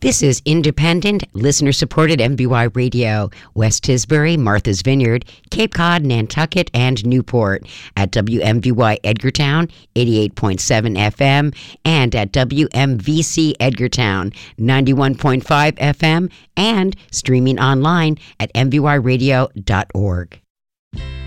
This is independent, listener-supported MBY Radio, West Tisbury, Martha's Vineyard, Cape Cod, Nantucket, and Newport at WMVY Edgartown, 88.7 FM, and at WMVC Edgartown, 91.5 FM, and streaming online at mbyradio.org.